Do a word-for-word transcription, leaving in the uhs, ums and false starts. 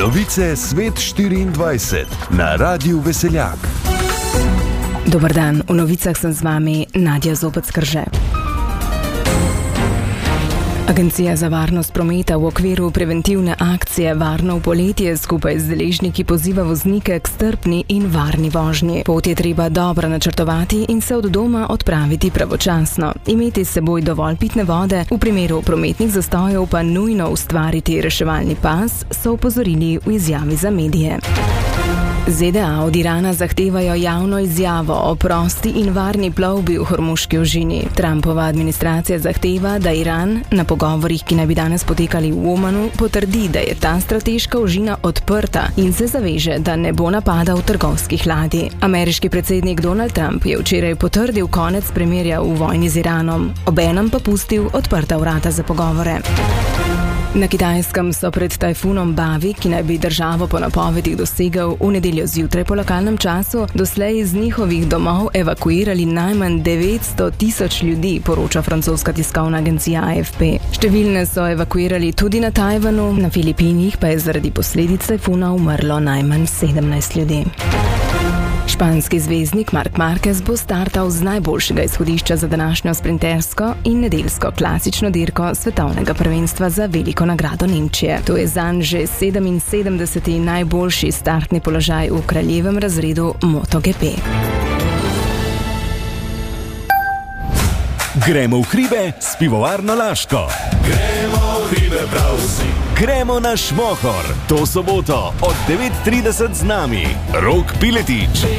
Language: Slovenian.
Novice Svet štiriindvajset na Radiu Veseljak. Dobar dan, v novicah sem z vami Nadja Zobec-Krže. Agencija za varnost prometa v okviru preventivne akcije Varno v poletje skupaj z deležniki poziva voznike k strpni in varni vožnji. Pot je treba dobro načrtovati in se od doma odpraviti pravočasno. Imeti s seboj dovolj pitne vode, v primeru prometnih zastojev pa nujno ustvariti reševalni pas, so opozorili v izjavi za medije. ZDA od Irana zahtevajo javno izjavo o prosti in varni plovbi v Hormuški ožini. Trumpova administracija zahteva, da Iran na pogovorih, ki naj bi danes potekali v Omanu, potrdi, da je ta strateška ožina odprta in se zaveže, da ne bo napadal trgovskih ladij. Ameriški predsednik Donald Trump je včeraj potrdil konec premirja v vojni z Iranom, obenem pa pustil odprta vrata za pogovore. Na Kitajskem so pred tajfunom Bavi, ki naj bi državo po napovedih dosegel v nedeljo zjutraj po lokalnem času, doslej iz njihovih domov evakuirali najmanj devetsto tisoč ljudi, poroča francoska tiskovna agencija A F P. Številne so evakuirali tudi na Tajvanu, na Filipinih pa je zaradi posledic tajfuna umrlo najmanj sedemnajst ljudi. Španski zvezdnik Marc Marquez bo startal z najboljšega izhodišča za današnjo sprintersko in nedeljsko klasično dirko svetovnega prvenstva za veliko nagrado Nemčije. To je zanj že sedeminsedemdeseti najboljši startni položaj v kraljevem razredu MotoGP. Gremo v hribe s pivovarno Laško. Gremo v hribe prav vsi. Gremo na Šmohor. To soboto od devet trideset z nami Rok Piletič.